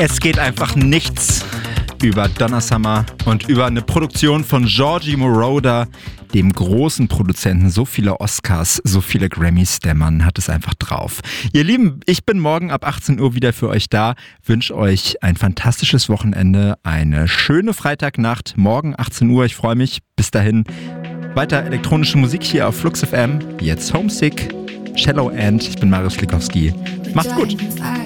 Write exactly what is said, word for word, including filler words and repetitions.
Es geht einfach nichts über Donna Summer und über eine Produktion von Giorgi Moroder, dem großen Produzenten. So viele Oscars, so viele Grammys, der Mann hat es einfach drauf. Ihr Lieben, ich bin morgen ab achtzehn Uhr wieder für euch da. Wünsche euch ein fantastisches Wochenende, eine schöne Freitagnacht. Morgen achtzehn Uhr, ich freue mich. Bis dahin, weiter elektronische Musik hier auf Flux F M. Jetzt Homesick, Shallow End. Ich bin Marius Schlikowski. Macht's gut.